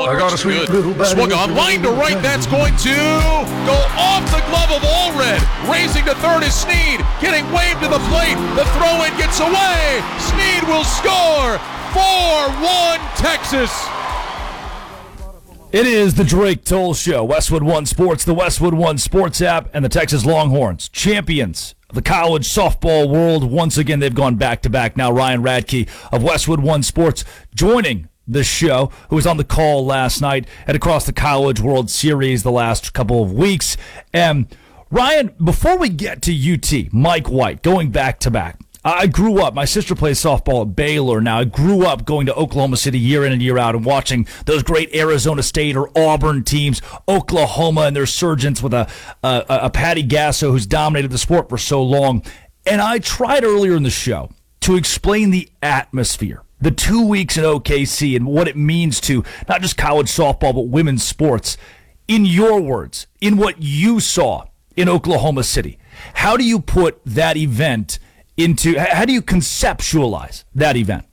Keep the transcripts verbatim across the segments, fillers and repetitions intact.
I got a sweet little baby. Swung on, line to right, that's going to go off the glove of Allred. Racing to third is Sneed, getting waved to the plate. The throw-in gets away. Sneed will score. four one Texas. It is the Drake Toll Show. Westwood One Sports, the Westwood One Sports app, and the Texas Longhorns, champions of the college softball world. Once again, they've gone back-to-back. Now Ryan Radke of Westwood One Sports joining the show, who was on the call last night and across the College World Series the last couple of weeks. And Ryan, before we get to U T, Mike White, going back-to-back, I grew up, my sister plays softball at Baylor now. I grew up going to Oklahoma City year in and year out and watching those great Arizona State or Auburn teams, Oklahoma and their surgents with a, a, a Patty Gasso who's dominated the sport for so long. And I tried earlier in the show to explain the atmosphere, the two weeks in O K C and what it means to not just college softball but women's sports. In your words, in what you saw in Oklahoma City, how do you put that event into, how do you conceptualize that event?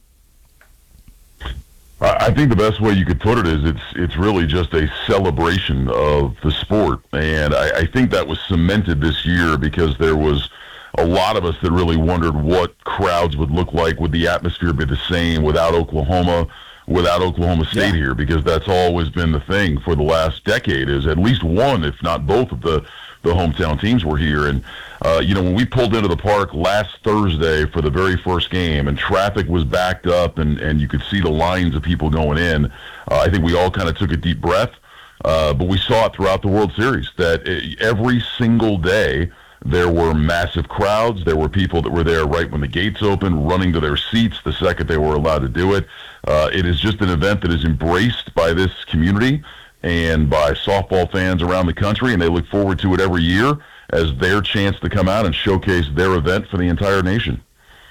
I think the best way you could put it is it's it's really just a celebration of the sport. And I, I think that was cemented this year because there was a lot of us that really wondered what crowds would look like. Would the atmosphere be the same without Oklahoma, without Oklahoma State Yeah. here? Because that's always been the thing for the last decade, is at least one, if not both of the, the hometown teams were here. And, uh, you know, when we pulled into the park last Thursday for the very first game and traffic was backed up and, and you could see the lines of people going in, uh, I think we all kind of took a deep breath. Uh, but we saw it throughout the World Series that it, every single day there were massive crowds. There were people that were there right when the gates opened, running to their seats the second they were allowed to do it. Uh, it is just an event that is embraced by this community and by softball fans around the country, and they look forward to it every year as their chance to come out and showcase their event for the entire nation.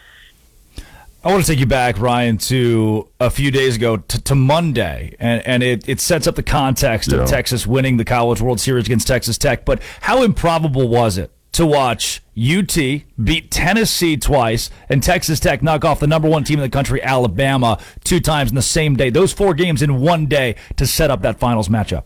I want to take you back, Ryan, to a few days ago, to, to Monday, and, and it, it sets up the context Yeah. of Texas winning the College World Series against Texas Tech. But how improbable was it to watch U T beat Tennessee twice and Texas Tech knock off the number one team in the country, Alabama, two times in the same day? Those four games in one day to set up that finals matchup.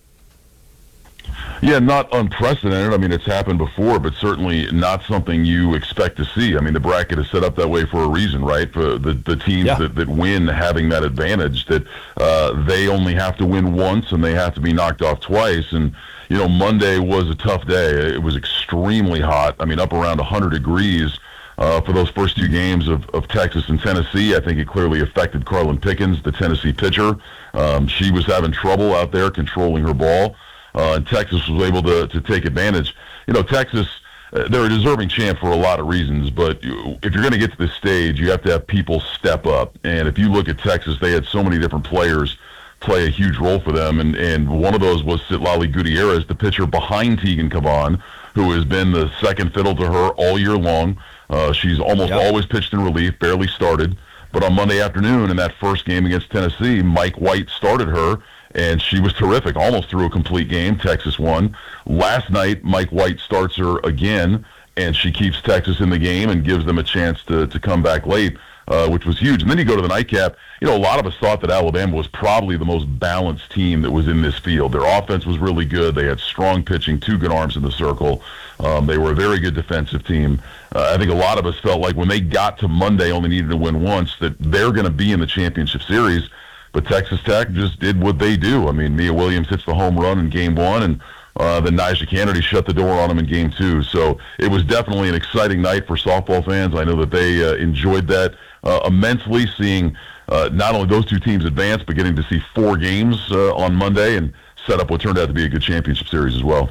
Yeah, not unprecedented. I mean, it's happened before, but certainly not something you expect to see. I mean, the bracket is set up that way for a reason, right? For the, the teams Yeah. that, that win having that advantage, that uh, they only have to win once and they have to be knocked off twice. And, you know, Monday was a tough day. It was extremely hot. I mean, up around one hundred degrees uh, for those first two games of, of Texas and Tennessee. I think it clearly affected Carlin Pickens, the Tennessee pitcher. Um, she was having trouble out there controlling her ball. Uh, and Texas was able to, to take advantage. You know, Texas, uh, they're a deserving champ for a lot of reasons, but you, if you're going to get to this stage, you have to have people step up. And if you look at Texas, they had so many different players play a huge role for them, and, and one of those was Citlali Gutierrez, the pitcher behind Tegan Cavan, who has been the second fiddle to her all year long. Uh, she's almost Yep. always pitched in relief, barely started. But on Monday afternoon, in that first game against Tennessee, Mike White started her, and she was terrific, almost threw a complete game. Texas won. Last night, Mike White starts her again, and she keeps Texas in the game and gives them a chance to, to come back late, uh, which was huge. And then you go to the nightcap. You know, a lot of us thought that Alabama was probably the most balanced team that was in this field. Their offense was really good. They had strong pitching, two good arms in the circle. Um, they were a very good defensive team. Uh, I think a lot of us felt like when they got to Monday, only needed to win once, that they're going to be in the championship series. But Texas Tech just did what they do. I mean, Mia Williams hits the home run in game one, and uh, then Nyjah Kennedy shut the door on them in game two. So it was definitely an exciting night for softball fans. I know that they uh, enjoyed that uh, immensely, seeing uh, not only those two teams advance, but getting to see four games uh, on Monday and set up what turned out to be a good championship series as well.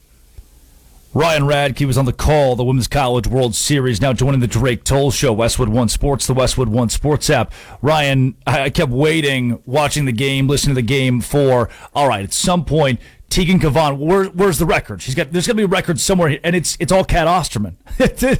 Ryan Radke was on the call, the Women's College World Series, now joining the Drake Toll Show, Westwood One Sports, the Westwood One Sports app. Ryan, I kept waiting, watching the game, listening to the game for, all right, at some point, Tegan Cavan, where, where's the record? She's got, there's going to be a record somewhere here, and it's it's all Kat Osterman.